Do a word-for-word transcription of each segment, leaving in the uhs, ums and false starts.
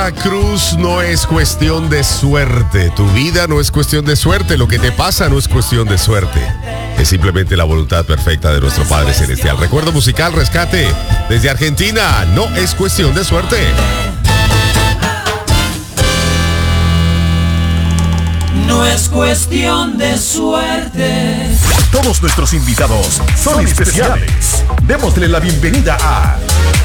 Laila Cruz, no es cuestión de suerte. Tu vida no es cuestión de suerte. Lo que te pasa no es cuestión de suerte. Es simplemente la voluntad perfecta de nuestro Padre Celestial. Recuerdo musical, Rescate, desde Argentina. No es cuestión de suerte. No es cuestión de suerte. Todos nuestros invitados son especiales. Démosle la bienvenida a...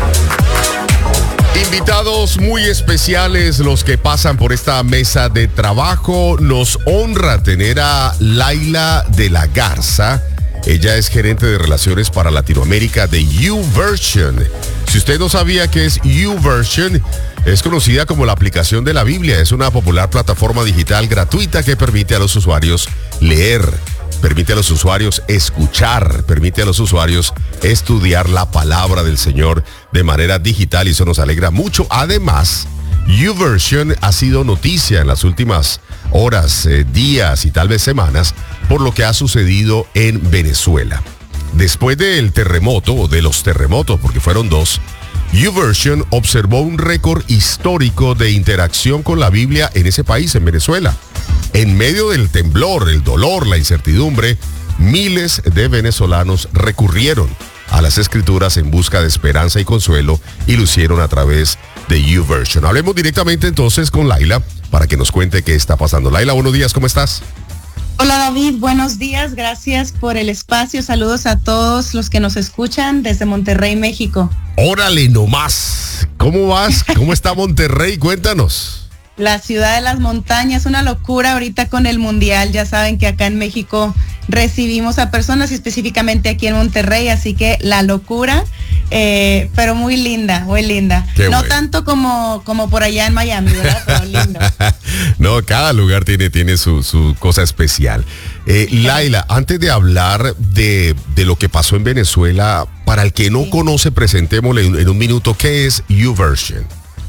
Invitados muy especiales, los que pasan por esta mesa de trabajo. Nos honra tener a Laila de la Garza. Ella es gerente de relaciones para Latinoamérica de YouVersion. Si usted no sabía qué es YouVersion, es conocida como la aplicación de la Biblia. Es una popular plataforma digital gratuita que permite a los usuarios leer, permite a los usuarios escuchar, permite a los usuarios estudiar la palabra del Señor de manera digital, y eso nos alegra mucho. Además, YouVersion ha sido noticia en las últimas horas, eh, días y tal vez semanas por lo que ha sucedido en Venezuela. Después del terremoto, o de los terremotos, porque fueron dos, YouVersion observó un récord histórico de interacción con la Biblia en ese país, en Venezuela. En medio del temblor, el dolor, la incertidumbre, miles de venezolanos recurrieron a las escrituras en busca de esperanza y consuelo, y lo hicieron a través de YouVersion. Hablemos directamente entonces con Laila para que nos cuente qué está pasando. Laila, buenos días, ¿cómo estás? Hola David, buenos días, gracias por el espacio. Saludos a todos los que nos escuchan desde Monterrey, México. Órale nomás, ¿cómo vas? ¿Cómo está Monterrey? Cuéntanos. La ciudad de las montañas, una locura ahorita con el mundial. Ya saben que acá en México recibimos a personas, específicamente aquí en Monterrey, así que la locura, eh, pero muy linda, muy linda. Qué no bueno. tanto como, como por allá en Miami, ¿verdad? Pero lindo. No, cada lugar tiene, tiene su, su cosa especial. Eh, Laila, antes de hablar de, de lo que pasó en Venezuela, para el que no Sí. conoce, presentémosle en, en un minuto, ¿qué es YouVersion?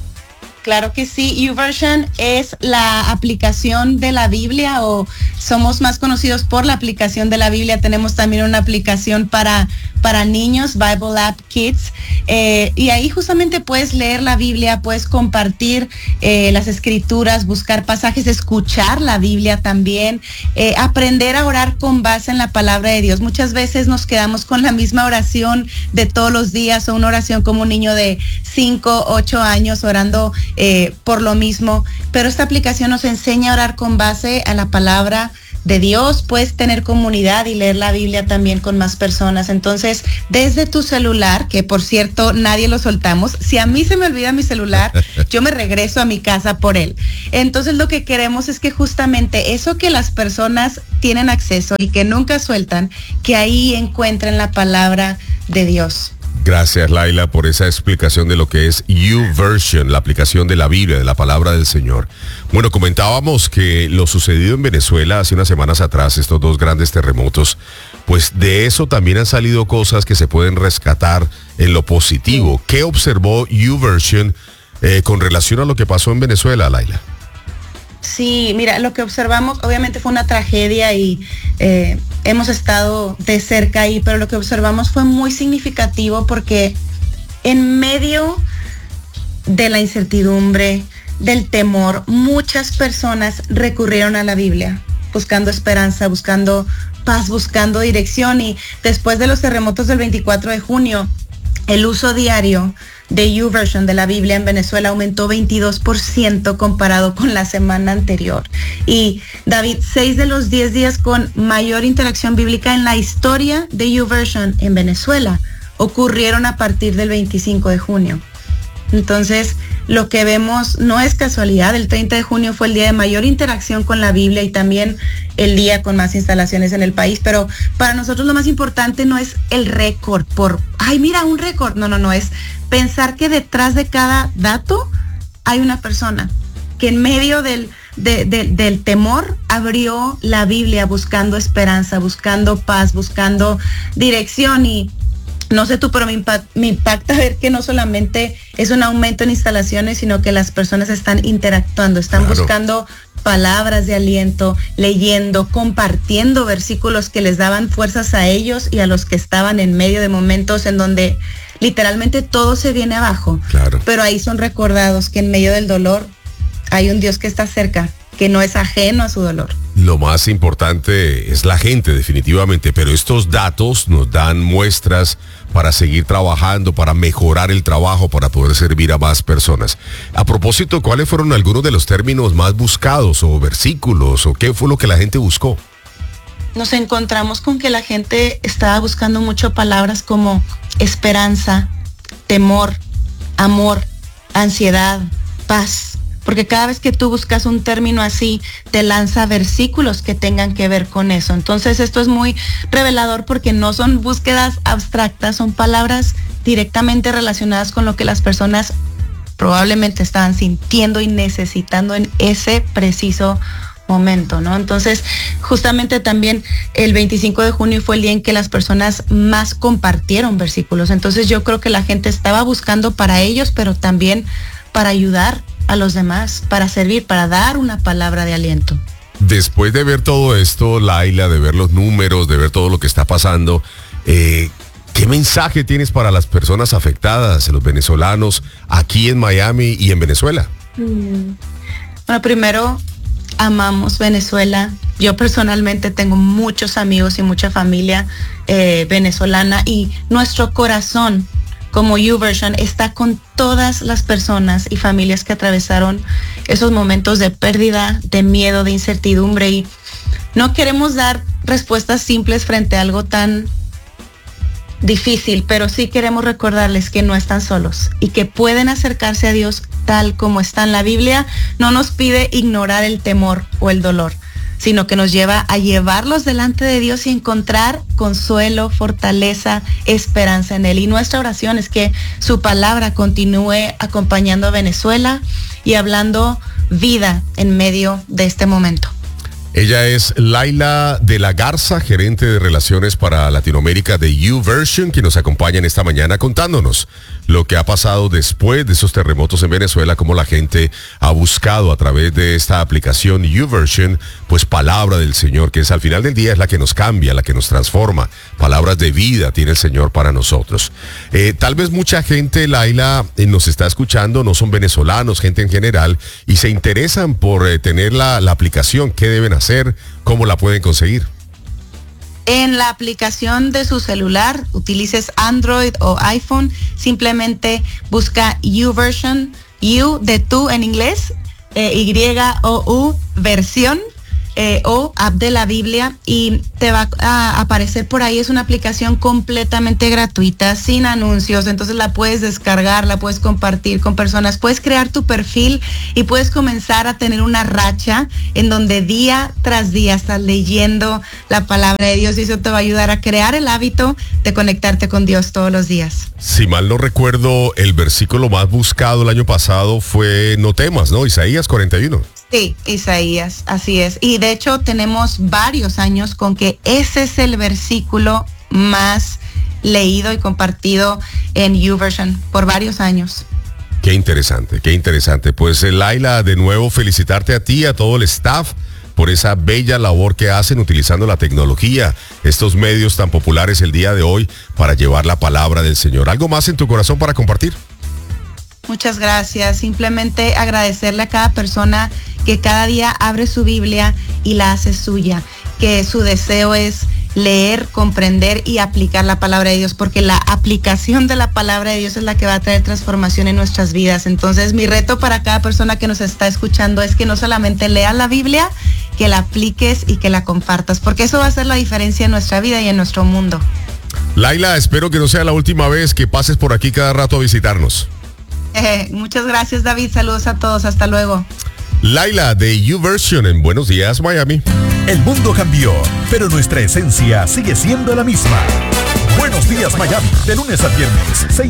Claro que sí, YouVersion es la aplicación de la Biblia, o somos más conocidos por la aplicación de la Biblia. Tenemos también una aplicación para, para niños, Bible App Kids, eh, y ahí justamente puedes leer la Biblia, puedes compartir eh, las escrituras, buscar pasajes, escuchar la Biblia también, eh, aprender a orar con base en la palabra de Dios. Muchas veces nos quedamos con la misma oración de todos los días, o una oración como un niño de cinco, ocho años orando Eh, por lo mismo, pero esta aplicación nos enseña a orar con base a la palabra de Dios. Puedes tener comunidad y leer la Biblia también con más personas. Entonces, desde tu celular, que por cierto nadie lo soltamos, si a mí se me olvida mi celular, yo me regreso a mi casa por él. Entonces, lo que queremos es que justamente eso que las personas tienen acceso y que nunca sueltan, que ahí encuentren la palabra de Dios. Gracias, Laila, por esa explicación de lo que es YouVersion, la aplicación de la Biblia, de la palabra del Señor. Bueno, comentábamos que lo sucedido en Venezuela hace unas semanas atrás, estos dos grandes terremotos, pues de eso también han salido cosas que se pueden rescatar en lo positivo. ¿Qué observó YouVersion eh, con relación a lo que pasó en Venezuela, Laila? Sí, mira, lo que observamos obviamente fue una tragedia y eh, hemos estado de cerca ahí, pero lo que observamos fue muy significativo porque en medio de la incertidumbre, del temor, muchas personas recurrieron a la Biblia, buscando esperanza, buscando paz, buscando dirección. Y después de los terremotos del veinticuatro de junio, el uso diario de YouVersion de la Biblia en Venezuela aumentó veintidós por ciento comparado con la semana anterior. Y David, seis de los diez días con mayor interacción bíblica en la historia de YouVersion en Venezuela ocurrieron a partir del veinticinco de junio. Entonces, lo que vemos no es casualidad. El treinta de junio fue el día de mayor interacción con la Biblia y también el día con más instalaciones en el país. Pero para nosotros lo más importante no es el récord por, ay, mira, un récord. No, no, no, es pensar que detrás de cada dato hay una persona que en medio del, de, de, del temor abrió la Biblia buscando esperanza, buscando paz, buscando dirección. Y no sé tú, pero me impacta, me impacta ver que no solamente es un aumento en instalaciones, sino que las personas están interactuando, están Claro. buscando palabras de aliento, leyendo, compartiendo versículos que les daban fuerzas a ellos y a los que estaban en medio de momentos en donde literalmente todo se viene abajo. Claro. Pero ahí son recordados que en medio del dolor hay un Dios que está cerca, que no es ajeno a su dolor. Lo más importante es la gente, definitivamente, pero estos datos nos dan muestras para seguir trabajando, para mejorar el trabajo, para poder servir a más personas. A propósito, ¿cuáles fueron algunos de los términos más buscados o versículos o qué fue lo que la gente buscó? Nos encontramos con que la gente estaba buscando mucho palabras como esperanza, temor, amor, ansiedad, paz. Porque cada vez que tú buscas un término así, te lanza versículos que tengan que ver con eso. Entonces esto es muy revelador porque no son búsquedas abstractas, son palabras directamente relacionadas con lo que las personas probablemente estaban sintiendo y necesitando en ese preciso momento, ¿no? Entonces, justamente también el veinticinco de junio fue el día en que las personas más compartieron versículos. Entonces yo creo que la gente estaba buscando para ellos, pero también para ayudar a los demás, para servir, para dar una palabra de aliento. Después de ver todo esto, Laila, de ver los números, de ver todo lo que está pasando, eh, ¿qué mensaje tienes para las personas afectadas, los venezolanos, aquí en Miami y en Venezuela? Mm. Bueno, primero, amamos Venezuela. Yo personalmente tengo muchos amigos y mucha familia eh, venezolana y nuestro corazón como YouVersion está con todas las personas y familias que atravesaron esos momentos de pérdida, de miedo, de incertidumbre, y no queremos dar respuestas simples frente a algo tan difícil, pero sí queremos recordarles que no están solos y que pueden acercarse a Dios tal como está. La Biblia no nos pide ignorar el temor o el dolor, sino que nos lleva a llevarlos delante de Dios y encontrar consuelo, fortaleza, esperanza en Él. Y nuestra oración es que su palabra continúe acompañando a Venezuela y hablando vida en medio de este momento. Ella es Laila de la Garza, gerente de Relaciones para Latinoamérica de YouVersion, que nos acompaña en esta mañana contándonos lo que ha pasado después de esos terremotos en Venezuela, cómo la gente ha buscado a través de esta aplicación YouVersion, pues palabra del Señor, que es al final del día es la que nos cambia, la que nos transforma. Palabras de vida tiene el Señor para nosotros. Eh, tal vez mucha gente, Laila, eh, nos está escuchando, no son venezolanos, gente en general, y se interesan por eh, tener la, la aplicación. ¿Qué deben hacer? ¿Cómo la pueden conseguir? En la aplicación de su celular, utilices Android o iPhone, simplemente busca YouVersion, You de tú en inglés, eh, Y O U, versión, eh, o app de la Biblia, y te va a aparecer por ahí. Es una aplicación completamente gratuita, sin anuncios, entonces la puedes descargar, la puedes compartir con personas, puedes crear tu perfil y puedes comenzar a tener una racha en donde día tras día estás leyendo la palabra de Dios, y eso te va a ayudar a crear el hábito de conectarte con Dios todos los días. Si mal no recuerdo, el versículo más buscado el año pasado fue no temas, ¿no? Isaías cuarenta y uno. Sí, Isaías, así es. Y de hecho tenemos varios años con que ese es el versículo más leído y compartido en YouVersion por varios años. Qué interesante, qué interesante. Pues eh, Laila, de nuevo felicitarte a ti, a todo el staff, por esa bella labor que hacen utilizando la tecnología, estos medios tan populares el día de hoy para llevar la palabra del Señor. ¿Algo más en tu corazón para compartir? Muchas gracias. Simplemente agradecerle a cada persona que cada día abre su Biblia y la hace suya, que su deseo es leer, comprender y aplicar la palabra de Dios, porque la aplicación de la palabra de Dios es la que va a traer transformación en nuestras vidas. Entonces, mi reto para cada persona que nos está escuchando es que no solamente leas la Biblia, que la apliques y que la compartas, porque eso va a hacer la diferencia en nuestra vida y en nuestro mundo. Laila, espero que no sea la última vez que pases por aquí cada rato a visitarnos. Eh, muchas gracias, David. Saludos a todos. Hasta luego. Laila de YouVersion en Buenos Días, Miami. El mundo cambió, pero nuestra esencia sigue siendo la misma. Buenos Días, Miami, de lunes a viernes, seis